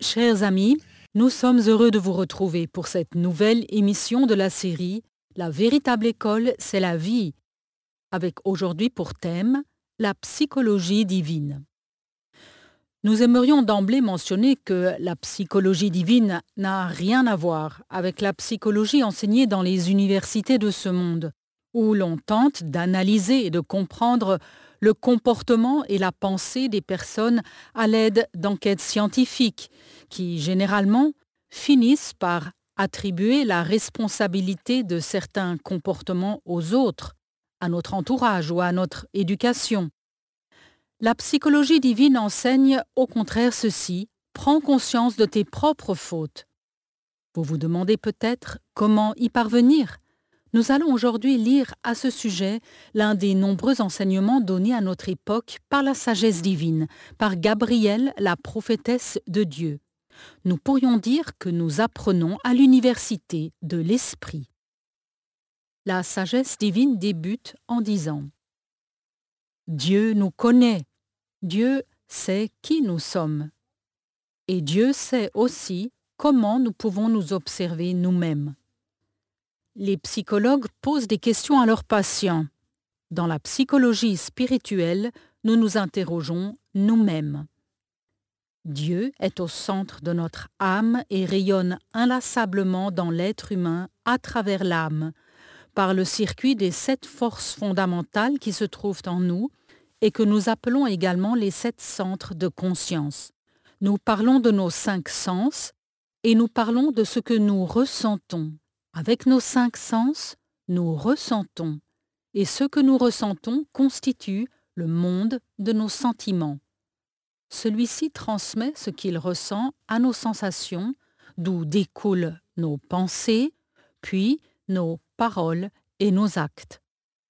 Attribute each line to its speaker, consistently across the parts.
Speaker 1: chers amis, nous sommes heureux de vous retrouver pour cette nouvelle émission de la série La véritable école, c'est la vie, avec aujourd'hui pour thème la psychologie divine. Nous aimerions d'emblée mentionner que la psychologie divine n'a rien à voir avec la psychologie enseignée dans les universités de ce monde, où l'on tente d'analyser et de comprendre le comportement et la pensée des personnes à l'aide d'enquêtes scientifiques qui, généralement, finissent par attribuer la responsabilité de certains comportements aux autres, à notre entourage ou à notre éducation. La psychologie divine enseigne au contraire ceci: prends conscience de tes propres fautes. Vous vous demandez peut-être comment y parvenir? Nous allons aujourd'hui lire à ce sujet l'un des nombreux enseignements donnés à notre époque par la sagesse divine, par Gabrielle, la prophétesse de Dieu. Nous pourrions dire que nous apprenons à l'université de l'esprit. La sagesse divine débute en disant: Dieu nous connaît, Dieu sait qui nous sommes, et Dieu sait aussi comment nous pouvons nous observer nous-mêmes. Les psychologues posent des questions à leurs patients. Dans la psychologie spirituelle, nous nous interrogeons nous-mêmes. Dieu est au centre de notre âme et rayonne inlassablement dans l'être humain à travers l'âme, par le circuit des 7 forces fondamentales qui se trouvent en nous et que nous appelons également les 7 centres de conscience. Nous parlons de nos 5 sens et nous parlons de ce que nous ressentons. Avec nos 5 sens, nous ressentons, et ce que nous ressentons constitue le monde de nos sentiments. Celui-ci transmet ce qu'il ressent à nos sensations, d'où découlent nos pensées, puis nos paroles et nos actes.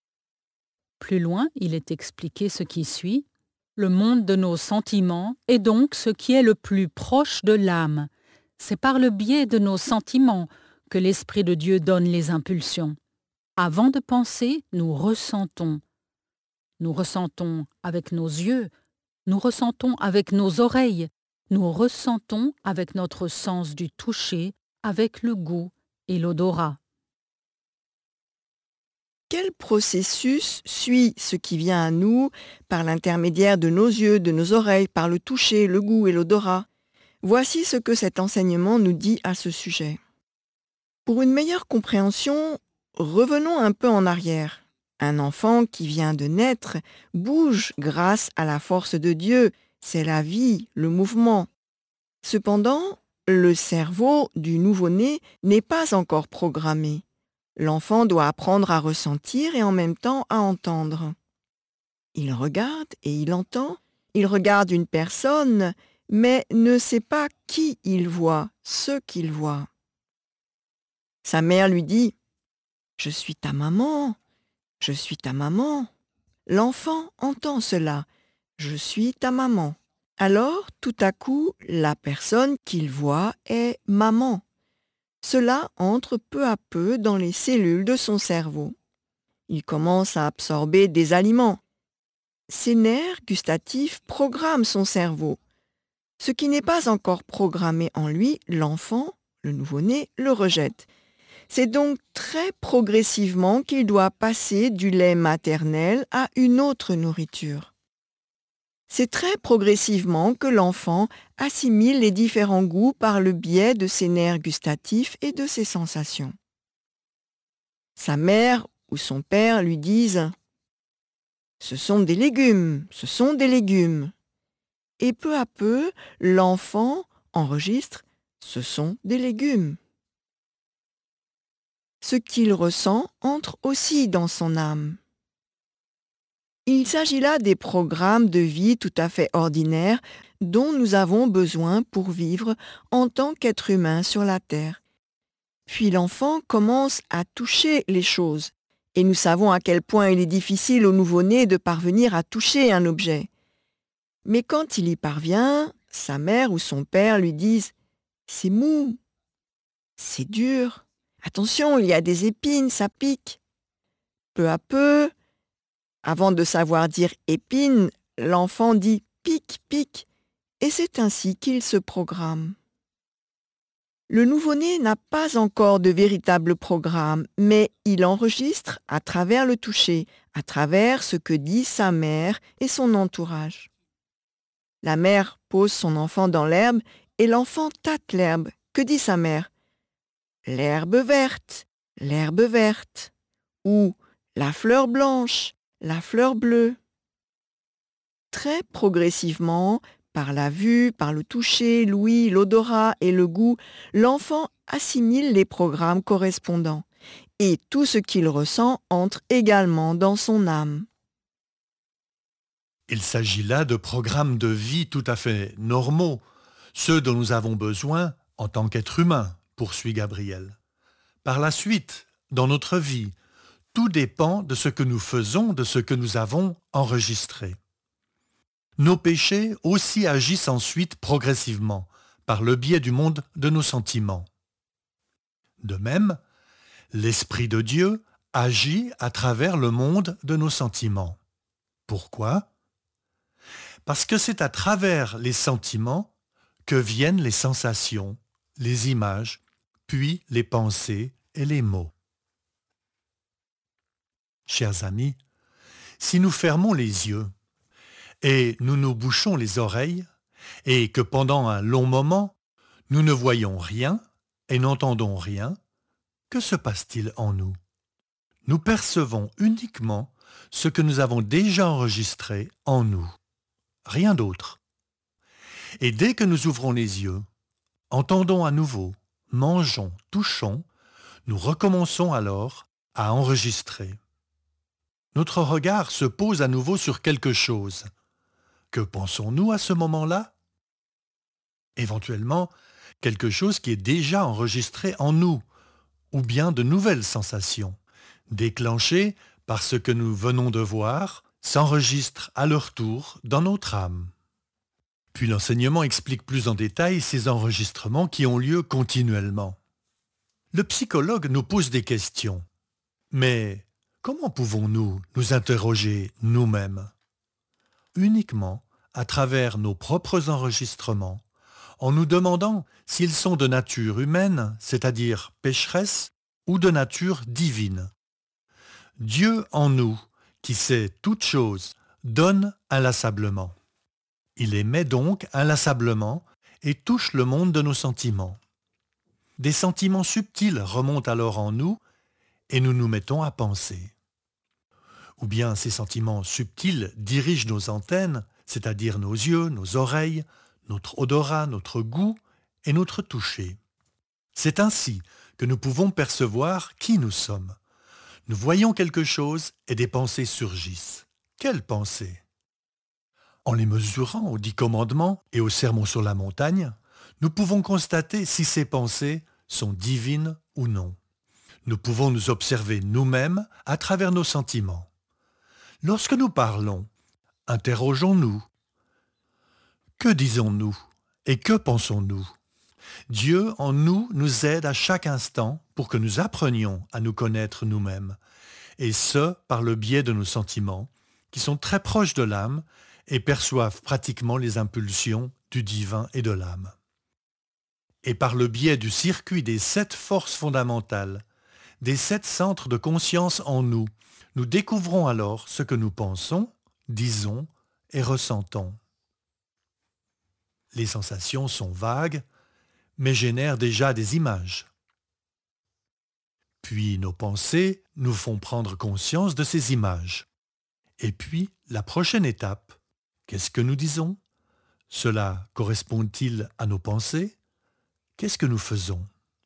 Speaker 1: Plus loin, il est expliqué ce qui suit. Le monde de nos sentiments est donc ce qui est le plus proche de l'âme. C'est par le biais de nos sentiments que l'Esprit de Dieu donne les impulsions. Avant de penser, nous ressentons. Nous ressentons avec nos yeux, nous ressentons avec nos oreilles, nous ressentons avec notre sens du toucher, avec le goût et l'odorat.
Speaker 2: Quel processus suit ce qui vient à nous par l'intermédiaire de nos yeux, de nos oreilles, par le toucher, le goût et l'odorat? Voici ce que cet enseignement nous dit à ce sujet. Pour une meilleure compréhension, revenons un peu en arrière. Un enfant qui vient de naître bouge grâce à la force de Dieu, c'est la vie, le mouvement. Cependant, le cerveau du nouveau-né n'est pas encore programmé. L'enfant doit apprendre à ressentir et en même temps à entendre. Il regarde et il entend. Il regarde une personne, mais ne sait pas qui il voit, ce qu'il voit. Sa mère lui dit « Je suis ta maman, je suis ta maman ». L'enfant entend cela « Je suis ta maman ». Alors, tout à coup, la personne qu'il voit est maman. Cela entre peu à peu dans les cellules de son cerveau. Il commence à absorber des aliments. Ses nerfs gustatifs programment son cerveau. Ce qui n'est pas encore programmé en lui, l'enfant, le nouveau-né, le rejette. C'est donc très progressivement qu'il doit passer du lait maternel à une autre nourriture. C'est très progressivement que l'enfant assimile les différents goûts par le biais de ses nerfs gustatifs et de ses sensations. Sa mère ou son père lui disent « Ce sont des légumes, ce sont des légumes ». Et peu à peu, l'enfant enregistre « ce sont des légumes ». Ce qu'il ressent entre aussi dans son âme. Il s'agit là des programmes de vie tout à fait ordinaires dont nous avons besoin pour vivre en tant qu'être humain sur la terre. Puis l'enfant commence à toucher les choses, et nous savons à quel point il est difficile au nouveau-né de parvenir à toucher un objet. Mais quand il y parvient, sa mère ou son père lui disent « C'est mou, c'est dur, attention, il y a des épines, ça pique ». Peu à peu, avant de savoir dire épine, l'enfant dit pique, pique, et c'est ainsi qu'il se programme. Le nouveau-né n'a pas encore de véritable programme, mais il enregistre à travers le toucher, à travers ce que dit sa mère et son entourage. La mère pose son enfant dans l'herbe et l'enfant tâte l'herbe. Que dit sa mère? L'herbe verte, l'herbe verte. Ou la fleur blanche, la fleur bleue. Très progressivement, par la vue, par le toucher, l'ouïe, l'odorat et le goût, l'enfant assimile les programmes correspondants. Et tout ce qu'il ressent entre également dans son âme.
Speaker 3: Il s'agit là de programmes de vie tout à fait normaux, ceux dont nous avons besoin en tant qu'être humain, poursuit Gabriel. Par la suite, dans notre vie, tout dépend de ce que nous faisons, de ce que nous avons enregistré. Nos péchés aussi agissent ensuite progressivement, par le biais du monde de nos sentiments. De même, l'Esprit de Dieu agit à travers le monde de nos sentiments. Pourquoi? Parce que c'est à travers les sentiments que viennent les sensations, les images, puis les pensées et les mots. Chers amis, si nous fermons les yeux et nous nous bouchons les oreilles et que pendant un long moment, nous ne voyons rien et n'entendons rien, que se passe-t-il en nous? Nous percevons uniquement ce que nous avons déjà enregistré en nous. Rien d'autre. Et dès que nous ouvrons les yeux, entendons à nouveau, mangeons, touchons, nous recommençons alors à enregistrer. Notre regard se pose à nouveau sur quelque chose. Que pensons-nous à ce moment-là? Éventuellement, quelque chose qui est déjà enregistré en nous, ou bien de nouvelles sensations, déclenchées par ce que nous venons de voir, s'enregistrent à leur tour dans notre âme. Puis l'enseignement explique plus en détail ces enregistrements qui ont lieu continuellement. Le psychologue nous pose des questions. Mais comment pouvons-nous nous interroger nous-mêmes? Uniquement à travers nos propres enregistrements, en nous demandant s'ils sont de nature humaine, c'est-à-dire pécheresse, ou de nature divine. Dieu en nous, qui sait toutes choses, donne inlassablement. Il émet donc inlassablement et touche le monde de nos sentiments. Des sentiments subtils remontent alors en nous et nous nous mettons à penser. Ou bien ces sentiments subtils dirigent nos antennes, c'est-à-dire nos yeux, nos oreilles, notre odorat, notre goût et notre toucher. C'est ainsi que nous pouvons percevoir qui nous sommes. Nous voyons quelque chose et des pensées surgissent. Quelles pensées? En les mesurant aux 10 commandements et au sermon sur la montagne, nous pouvons constater si ces pensées sont divines ou non. Nous pouvons nous observer nous-mêmes à travers nos sentiments. Lorsque nous parlons, interrogeons-nous. Que disons-nous et que pensons-nous? Dieu en nous aide à chaque instant pour que nous apprenions à nous connaître nous-mêmes, et ce par le biais de nos sentiments, qui sont très proches de l'âme et perçoivent pratiquement les impulsions du divin et de l'âme. Et par le biais du circuit des 7 forces fondamentales, des 7 centres de conscience en nous, nous découvrons alors ce que nous pensons, disons et ressentons. Les sensations sont vagues, mais génèrent déjà des images. Puis nos pensées nous font prendre conscience de ces images. Et puis, la prochaine étape, qu'est-ce que nous disons? Cela correspond-il à nos pensées? Qu'est-ce que nous faisons?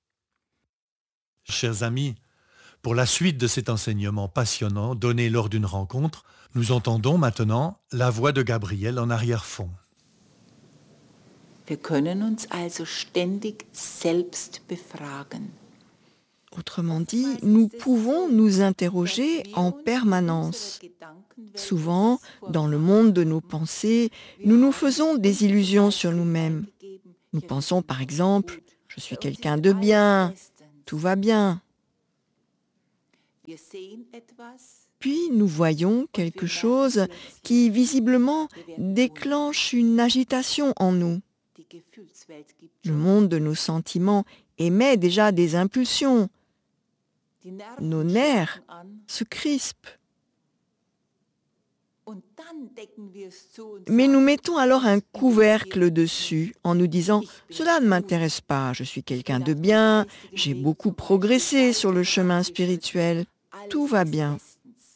Speaker 3: Chers amis, pour la suite de cet enseignement passionnant donné lors d'une rencontre, nous entendons maintenant la voix de Gabriel en arrière-fond.
Speaker 4: Wir können uns also ständig selbst befragen.
Speaker 2: Autrement dit, nous pouvons nous interroger en permanence. Souvent, dans le monde de nos pensées, nous nous faisons des illusions sur nous-mêmes. Nous pensons par exemple, je suis quelqu'un de bien, tout va bien. Puis nous voyons quelque chose qui visiblement déclenche une agitation en nous. Le monde de nos sentiments émet déjà des impulsions.
Speaker 4: Die
Speaker 2: Nos
Speaker 4: Nerven
Speaker 2: nerfs
Speaker 4: schalten an
Speaker 2: se crispent.
Speaker 4: und dann decken wir es zu und
Speaker 2: Mais nous
Speaker 4: sagen,
Speaker 2: mettons alors un
Speaker 4: ich
Speaker 2: couvercle
Speaker 4: interessiere mich
Speaker 2: dessus en nous disant
Speaker 4: Ich
Speaker 2: «
Speaker 4: bin
Speaker 2: Cela ne
Speaker 4: gut.
Speaker 2: m'intéresse pas, je suis quelqu'un
Speaker 4: bin
Speaker 2: de
Speaker 4: auf dem
Speaker 2: bien,
Speaker 4: geistigen
Speaker 2: j'ai
Speaker 4: Weg
Speaker 2: beaucoup
Speaker 4: zum Beispiel
Speaker 2: progressé sur le
Speaker 4: weiter
Speaker 2: chemin
Speaker 4: fortgeschritten.
Speaker 2: spirituel, tout
Speaker 4: Alles
Speaker 2: va
Speaker 4: ist
Speaker 2: bien. »
Speaker 4: bestens.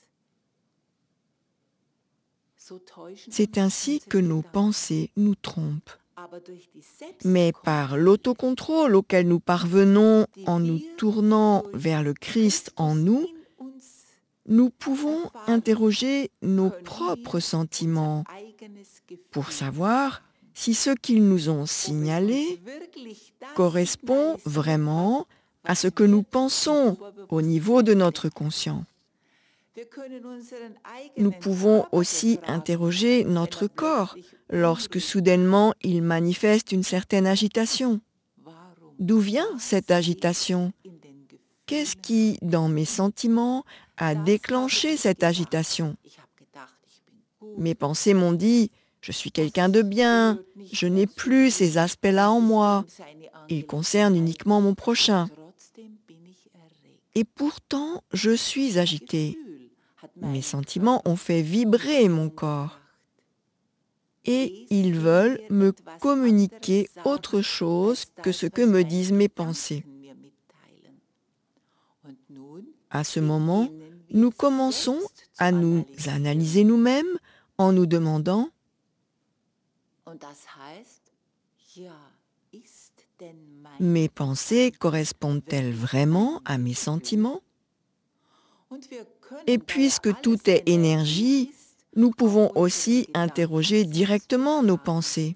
Speaker 4: So täuschen
Speaker 2: C'est
Speaker 4: uns
Speaker 2: ainsi
Speaker 4: unsere
Speaker 2: que nos
Speaker 4: Gedanken.
Speaker 2: pensées nous trompent.
Speaker 4: Aber durch die
Speaker 2: Mais par
Speaker 4: Selbstkontrolle,
Speaker 2: l'autocontrôle auquel nous parvenons
Speaker 4: die
Speaker 2: en nous
Speaker 4: wir
Speaker 2: tournant
Speaker 4: durch
Speaker 2: vers le Christ en
Speaker 4: Christus
Speaker 2: nous,
Speaker 4: in uns
Speaker 2: nous pouvons
Speaker 4: erfahren,
Speaker 2: interroger nos
Speaker 4: können
Speaker 2: propres
Speaker 4: wir
Speaker 2: sentiments
Speaker 4: unser eigenes Gefühl
Speaker 2: pour savoir
Speaker 4: erfragen.
Speaker 2: si ce qu'ils nous ont
Speaker 4: Ob es
Speaker 2: signalé
Speaker 4: uns wirklich das
Speaker 2: correspond
Speaker 4: signalisiert
Speaker 2: vraiment
Speaker 4: hat,
Speaker 2: à
Speaker 4: was
Speaker 2: ce que nous
Speaker 4: wir im
Speaker 2: pensons au niveau de
Speaker 4: Unterbewusstsein
Speaker 2: notre
Speaker 4: denken.
Speaker 2: conscient.
Speaker 4: Wir können unseren
Speaker 2: Nous
Speaker 4: eigenen
Speaker 2: pouvons
Speaker 4: Körper
Speaker 2: aussi
Speaker 4: befragen,
Speaker 2: interroger
Speaker 4: wenn
Speaker 2: notre corps
Speaker 4: plötzlich
Speaker 2: lorsque
Speaker 4: unruhig
Speaker 2: soudainement il manifeste une certaine agitation.
Speaker 4: Warum
Speaker 2: D'où vient
Speaker 4: das
Speaker 2: cette agitation?
Speaker 4: in den
Speaker 2: Qu'est-ce
Speaker 4: Gefühlen
Speaker 2: qui, dans mes sentiments, a
Speaker 4: Das
Speaker 2: déclenché
Speaker 4: habe ich
Speaker 2: cette
Speaker 4: gedacht.
Speaker 2: agitation?
Speaker 4: Ich habe gedacht, ich bin gut.
Speaker 2: Mes pensées m'ont dit « Je suis quelqu'un de bien,
Speaker 4: Gehört nicht
Speaker 2: je
Speaker 4: mehr
Speaker 2: n'ai
Speaker 4: zu
Speaker 2: plus
Speaker 4: mir.
Speaker 2: ces aspects-là en
Speaker 4: Das ist
Speaker 2: moi,
Speaker 4: ihm seine
Speaker 2: ils concernent
Speaker 4: Angelegenheit.
Speaker 2: uniquement mon prochain.
Speaker 4: Trotzdem bin ich erregt.
Speaker 2: Et pourtant, je suis agité.
Speaker 4: Gefühl hat
Speaker 2: Mes
Speaker 4: meinen
Speaker 2: sentiments
Speaker 4: Körper
Speaker 2: ont fait vibrer mon
Speaker 4: Bewegung
Speaker 2: corps.
Speaker 4: gebracht.
Speaker 2: Et
Speaker 4: Es
Speaker 2: ils
Speaker 4: will
Speaker 2: veulent
Speaker 4: mir
Speaker 2: me
Speaker 4: etwas
Speaker 2: communiquer
Speaker 4: anderes
Speaker 2: autre
Speaker 4: sagen,
Speaker 2: chose
Speaker 4: als
Speaker 2: que
Speaker 4: das,
Speaker 2: ce que
Speaker 4: was
Speaker 2: me
Speaker 4: meine
Speaker 2: disent mes pensées.
Speaker 4: Gedanken mir mitteilen. Und nun
Speaker 2: À ce moment,
Speaker 4: beginnen wir
Speaker 2: nous commençons
Speaker 4: selbst zu
Speaker 2: à nous
Speaker 4: analysieren.
Speaker 2: analyser nous-mêmes en nous demandant
Speaker 4: Und das heißt, ja, ist denn mein
Speaker 2: mes pensées correspondent-elles vraiment à mes sentiments?
Speaker 4: Und wir können,
Speaker 2: Et
Speaker 4: da ja
Speaker 2: puisque
Speaker 4: alles
Speaker 2: tout est énergie,
Speaker 4: ist,
Speaker 2: nous pouvons
Speaker 4: auch unsere
Speaker 2: aussi
Speaker 4: Gedanken
Speaker 2: interroger
Speaker 4: selbst
Speaker 2: directement nos
Speaker 4: fragen.
Speaker 2: pensées.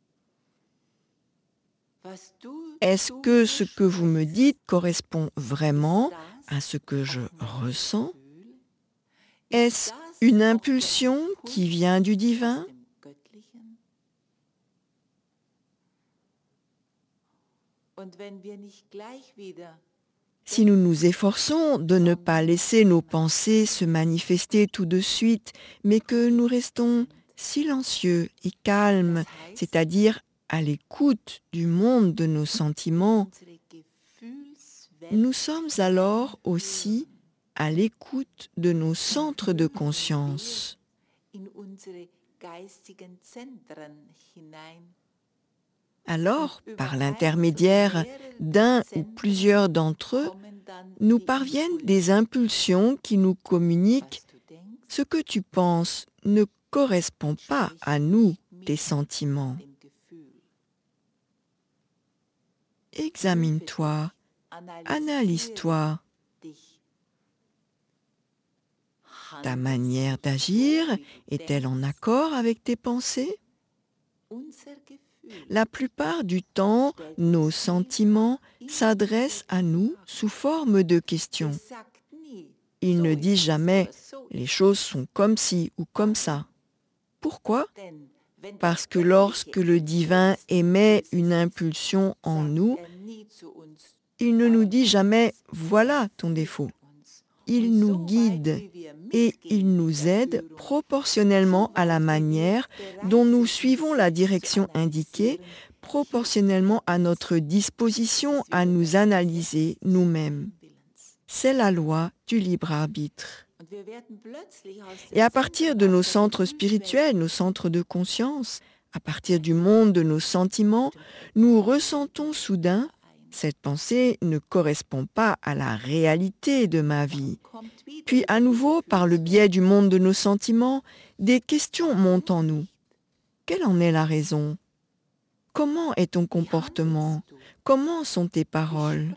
Speaker 4: Was du
Speaker 2: Est-ce
Speaker 4: zu
Speaker 2: que
Speaker 4: mir
Speaker 2: ce que vous me
Speaker 4: sprichst,
Speaker 2: dites correspond vraiment
Speaker 4: ist
Speaker 2: à
Speaker 4: das
Speaker 2: ce que je
Speaker 4: auch mein
Speaker 2: ressens?
Speaker 4: Gefühl?
Speaker 2: Est-ce
Speaker 4: Ist das
Speaker 2: une
Speaker 4: auch der
Speaker 2: impulsion qui
Speaker 4: Impuls
Speaker 2: vient du
Speaker 4: aus
Speaker 2: divin?
Speaker 4: dem Göttlichen? Und wenn wir nicht gleich wieder
Speaker 2: Si nous nous efforçons de ne pas laisser nos pensées se manifester tout de suite, mais que nous restons silencieux et calmes,
Speaker 4: das heißt,
Speaker 2: c'est-à-dire à l'écoute du monde de nos sentiments,
Speaker 4: unsere Gefühlswelt
Speaker 2: nous sommes alors aussi
Speaker 4: hören,
Speaker 2: à l'écoute de nos centres de conscience.
Speaker 4: in unsere geistigen Zentren hinein.
Speaker 2: Alors, par l'intermédiaire d'un ou plusieurs d'entre eux, nous parviennent des impulsions qui nous communiquent ce que tu penses ne correspond pas à nous, tes sentiments. Examine-toi, analyse-toi. Ta manière d'agir est-elle en accord avec tes pensées? La plupart du temps, nos sentiments s'adressent à nous sous forme de questions. Ils ne disent jamais « les choses sont comme ci ou comme ça ». Pourquoi? Parce que lorsque le divin émet une impulsion en nous, il ne nous dit jamais « voilà ton défaut ». Il nous guide et il nous aide proportionnellement à la manière dont nous suivons la direction indiquée, proportionnellement à notre disposition à nous analyser nous-mêmes. C'est la loi du libre arbitre. Et à partir de nos centres spirituels, nos centres de conscience, à partir du monde de nos sentiments, nous ressentons soudain cette pensée ne correspond pas à la réalité de ma vie. Puis à nouveau, par le biais du monde de nos sentiments, des questions montent en nous. Quelle en est la raison? Comment est ton comportement? Comment sont tes paroles?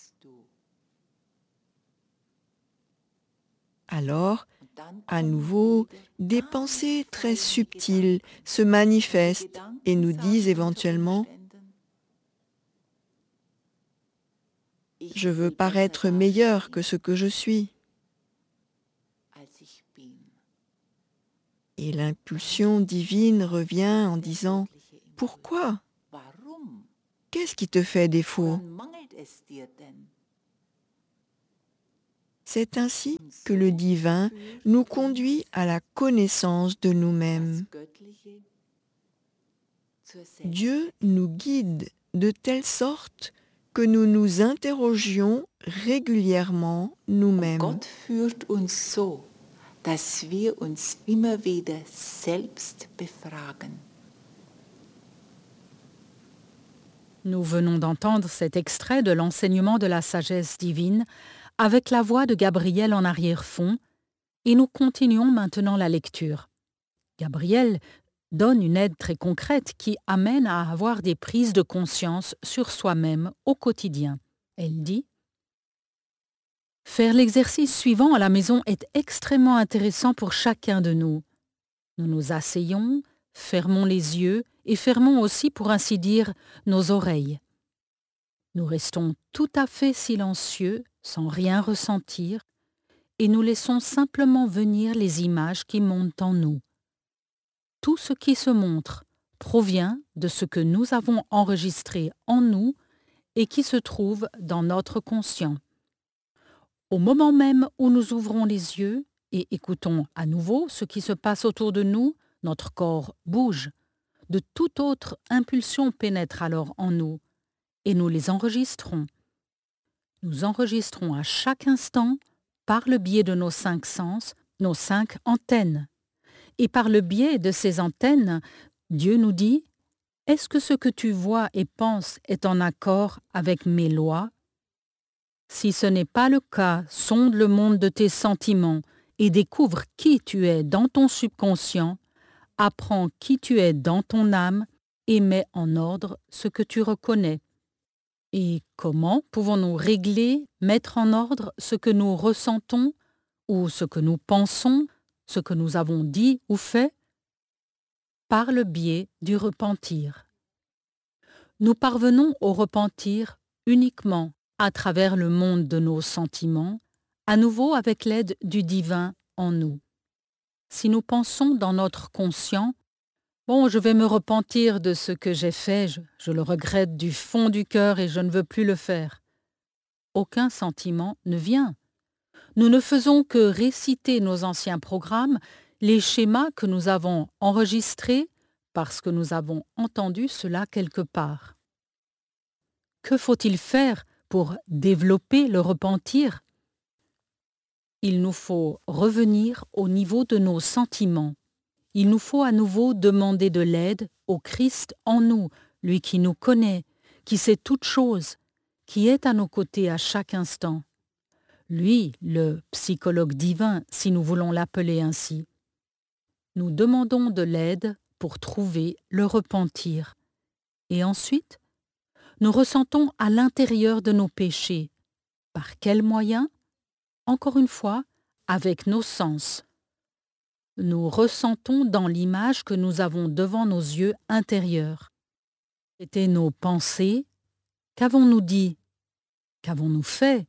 Speaker 2: Alors, à nouveau, des pensées très subtiles se manifestent et nous disent éventuellement « Je veux paraître meilleur que ce que je suis. » Et l'impulsion divine revient en disant « Pourquoi? Qu'est-ce qui te fait défaut ?» C'est ainsi que le divin nous conduit à la connaissance de nous-mêmes. Dieu nous guide de telle sorte que nous nous interrogions régulièrement nous-mêmes.
Speaker 4: Gott führt uns so, dass wir uns immer wieder selbst befragen.
Speaker 1: Nous venons d'entendre cet extrait de l'enseignement de la sagesse divine avec la voix de Gabriel en arrière-fond et nous continuons maintenant la lecture. Gabriel donne une aide très concrète qui amène à avoir des prises de conscience sur soi-même au quotidien. Elle dit « Faire l'exercice suivant à la maison est extrêmement intéressant pour chacun de nous. Nous nous asseyons, fermons les yeux et fermons aussi, pour ainsi dire, nos oreilles. Nous restons tout à fait silencieux, sans rien ressentir, et nous laissons simplement venir les images qui montent en nous. Tout ce qui se montre provient de ce que nous avons enregistré en nous et qui se trouve dans notre conscient. Au moment même où nous ouvrons les yeux et écoutons à nouveau ce qui se passe autour de nous, notre corps bouge. De toute autre impulsion pénètre alors en nous, et nous les enregistrons. Nous enregistrons à chaque instant, par le biais de nos 5 sens, nos 5 antennes. Et par le biais de ces antennes, Dieu nous dit « Est-ce que ce que tu vois et penses est en accord avec mes lois ?» Si ce n'est pas le cas, sonde le monde de tes sentiments et découvre qui tu es dans ton subconscient, apprends qui tu es dans ton âme et mets en ordre ce que tu reconnais. Et comment pouvons-nous régler, mettre en ordre ce que nous ressentons ou ce que nous pensons, ce que nous avons dit ou fait? Par le biais du repentir. Nous parvenons au repentir uniquement à travers le monde de nos sentiments, à nouveau avec l'aide du divin en nous. Si nous pensons dans notre conscient, « Bon, je vais me repentir de ce que j'ai fait, je le regrette du fond du cœur et je ne veux plus le faire », aucun sentiment ne vient. Nous ne faisons que réciter nos anciens programmes, les schémas que nous avons enregistrés parce que nous avons entendu cela quelque part. Que faut-il faire pour développer le repentir? Il nous faut revenir au niveau de nos sentiments. Il nous faut à nouveau demander de l'aide au Christ en nous, lui qui nous connaît, qui sait toutes choses, qui est à nos côtés à chaque instant. Lui, le psychologue divin, si nous voulons l'appeler ainsi. Nous demandons de l'aide pour trouver le repentir. Et ensuite, nous ressentons à l'intérieur de nos péchés. Par quels moyens? Encore une fois, avec nos sens. Nous ressentons dans l'image que nous avons devant nos yeux intérieurs. C'étaient nos pensées. Qu'avons-nous dit? Qu'avons-nous fait?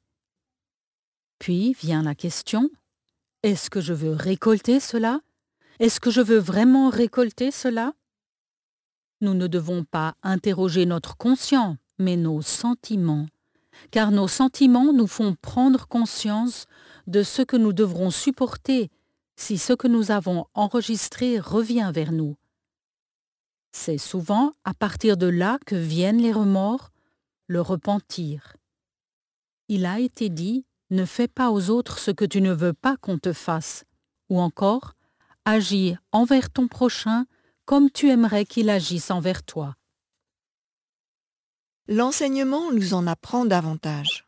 Speaker 1: Puis vient la question, est-ce que je veux récolter cela? Est-ce que je veux vraiment récolter cela? Nous ne devons pas interroger notre conscient, mais nos sentiments, car nos sentiments nous font prendre conscience de ce que nous devrons supporter si ce que nous avons enregistré revient vers nous. C'est souvent à partir de là que viennent les remords, le repentir. Il a été dit, ne fais pas aux autres ce que tu ne veux pas qu'on te fasse, ou encore, agis envers ton prochain comme tu aimerais qu'il agisse envers toi.
Speaker 2: L'enseignement nous en apprend davantage.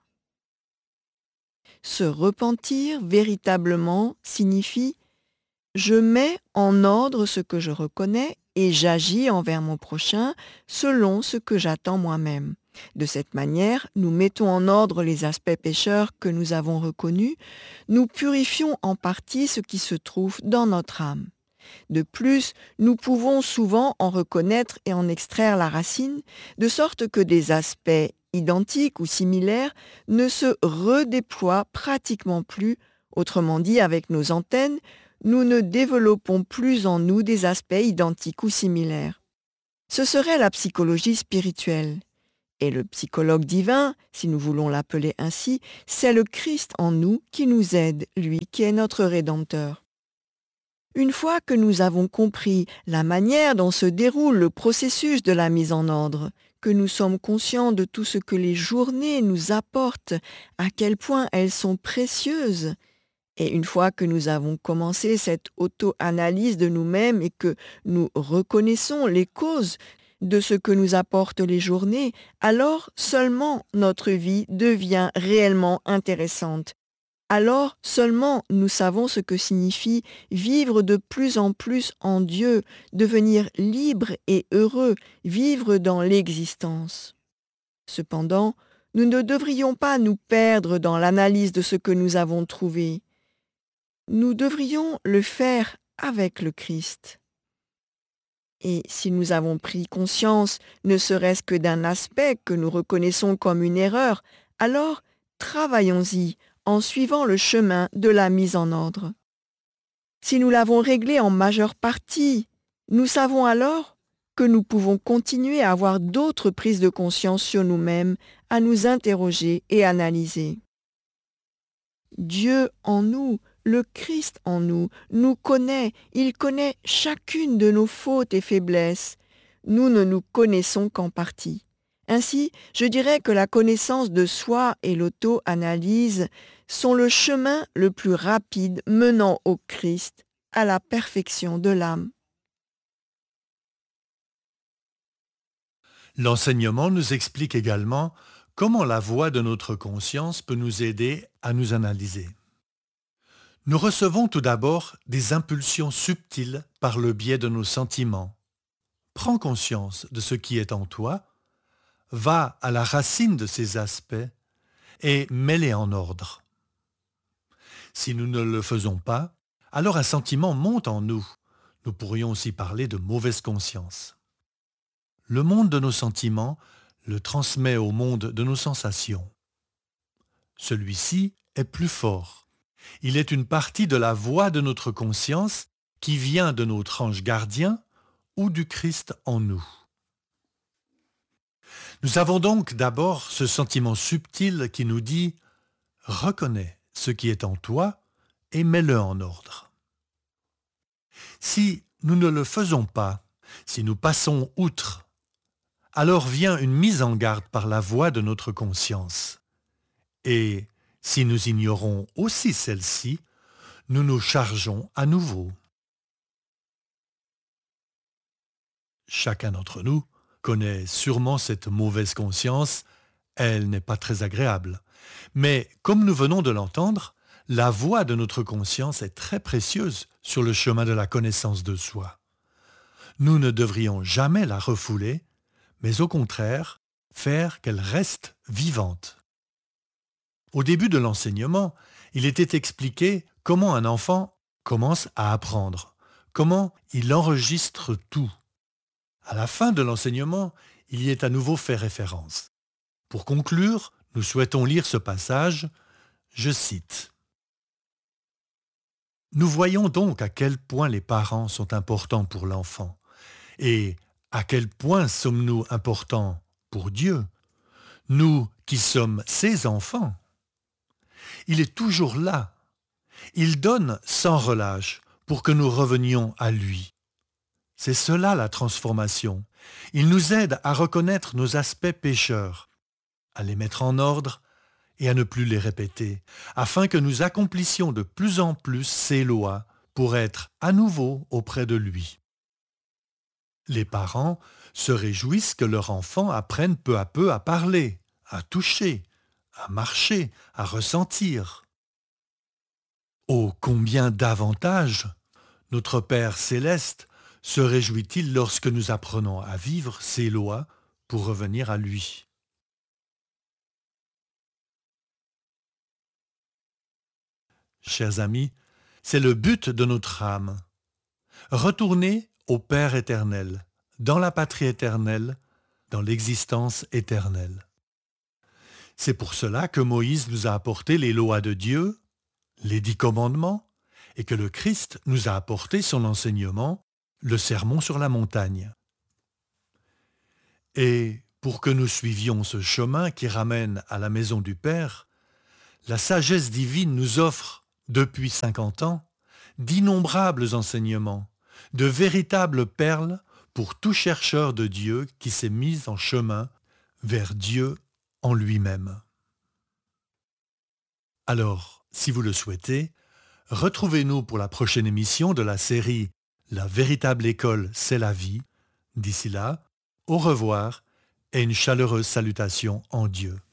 Speaker 2: Se repentir véritablement signifie « je mets en ordre ce que je reconnais et j'agis envers mon prochain selon ce que j'attends moi-même ». De cette manière, nous mettons en ordre les aspects pécheurs que nous avons reconnus, nous purifions en partie ce qui se trouve dans notre âme. De plus, nous pouvons souvent en reconnaître et en extraire la racine, de sorte que des aspects identiques ou similaires ne se redéploient pratiquement plus. Autrement dit, avec nos antennes, nous ne développons plus en nous des aspects identiques ou similaires. Ce serait la psychologie spirituelle. Et le psychologue divin, si nous voulons l'appeler ainsi, c'est le Christ en nous qui nous aide, lui qui est notre Rédempteur. Une fois que nous avons compris la manière dont se déroule le processus de la mise en ordre, que nous sommes conscients de tout ce que les journées nous apportent, à quel point elles sont précieuses, et une fois que nous avons commencé cette auto-analyse de nous-mêmes et que nous reconnaissons les causes de ce que nous apportent les journées, alors seulement notre vie devient réellement intéressante. Alors seulement nous savons ce que signifie vivre de plus en plus en Dieu, devenir libre et heureux, vivre dans l'existence. Cependant, nous ne devrions pas nous perdre dans l'analyse de ce que nous avons trouvé. Nous devrions le faire avec le Christ. Et si nous avons pris conscience, ne serait-ce que d'un aspect que nous reconnaissons comme une erreur, alors travaillons-y en suivant le chemin de la mise en ordre. Si nous l'avons réglé en majeure partie, nous savons alors que nous pouvons continuer à avoir d'autres prises de conscience sur nous-mêmes, à nous interroger et analyser. Dieu en nous, le Christ en nous, nous connaît, il connaît chacune de nos fautes et faiblesses. Nous ne nous connaissons qu'en partie. Ainsi, je dirais que la connaissance de soi et l'auto-analyse sont le chemin le plus rapide menant au Christ, à la perfection de l'âme.
Speaker 3: L'enseignement nous explique également comment la voix de notre conscience peut nous aider à nous analyser. Nous recevons tout d'abord des impulsions subtiles par le biais de nos sentiments. Prends conscience de ce qui est en toi, va à la racine de ces aspects et mets-les en ordre. Si nous ne le faisons pas, alors un sentiment monte en nous. Nous pourrions aussi parler de mauvaise conscience. Le monde de nos sentiments le transmet au monde de nos sensations. Celui-ci est plus fort. Il est une partie de la voix de notre conscience qui vient de notre ange gardien ou du Christ en nous. Nous avons donc d'abord ce sentiment subtil qui nous dit « Reconnais ce qui est en toi et mets-le en ordre ». Si nous ne le faisons pas, si nous passons outre, alors vient une mise en garde par la voix de notre conscience. Et si nous ignorons aussi celle-ci, nous nous chargeons à nouveau. Chacun d'entre nous connaît sûrement cette mauvaise conscience, elle n'est pas très agréable. Mais comme nous venons de l'entendre, la voix de notre conscience est très précieuse sur le chemin de la connaissance de soi. Nous ne devrions jamais la refouler, mais au contraire, faire qu'elle reste vivante. Au début de l'enseignement, il était expliqué comment un enfant commence à apprendre, comment il enregistre tout. À la fin de l'enseignement, il y est à nouveau fait référence. Pour conclure, nous souhaitons lire ce passage, je cite. Nous voyons donc à quel point les parents sont importants pour l'enfant et à quel point sommes-nous importants pour Dieu, nous qui sommes ses enfants. Il est toujours là. Il donne sans relâche pour que nous revenions à lui. C'est cela la transformation. Il nous aide à reconnaître nos aspects pécheurs, à les mettre en ordre et à ne plus les répéter, afin que nous accomplissions de plus en plus ses lois pour être à nouveau auprès de lui. Les parents se réjouissent que leur enfant apprenne peu à peu à parler, à toucher, à marcher, à ressentir. Oh, combien davantage notre Père céleste se réjouit-il lorsque nous apprenons à vivre ses lois pour revenir à lui. Chers amis, c'est le but de notre âme. Retourner au Père éternel, dans la patrie éternelle, dans l'existence éternelle. C'est pour cela que Moïse nous a apporté les lois de Dieu, les 10 commandements, et que le Christ nous a apporté son enseignement, le sermon sur la montagne. Et pour que nous suivions ce chemin qui ramène à la maison du Père, la sagesse divine nous offre, depuis 50 ans, d'innombrables enseignements, de véritables perles pour tout chercheur de Dieu qui s'est mis en chemin vers Dieu en lui-même. Alors, si vous le souhaitez, retrouvez-nous pour la prochaine émission de la série La véritable école, c'est la vie. D'ici là, au revoir et une chaleureuse salutation en Dieu.